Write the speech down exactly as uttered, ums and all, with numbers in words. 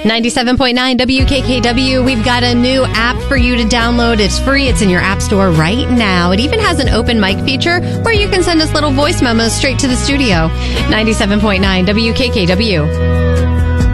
ninety-seven point nine W K K W. We've got a new app for you to download. It's free. It's in your app store right now. It even has an open mic feature where you can send us little voice memos straight to the studio. ninety-seven point nine W K K W.